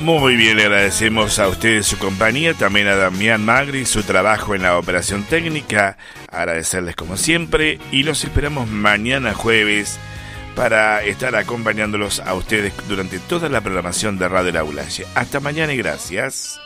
Muy bien, le agradecemos a ustedes su compañía, también a Damián Magri, su trabajo en la operación técnica, agradecerles como siempre y los esperamos mañana jueves para estar acompañándolos a ustedes durante toda la programación de Radio El Aula. Hasta mañana y gracias.